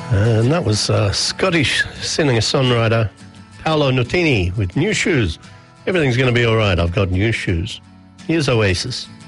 And that was Scottish singer-songwriter Paolo Nutini with New Shoes. Everything's going to be all right. I've got new shoes. Here's Oasis.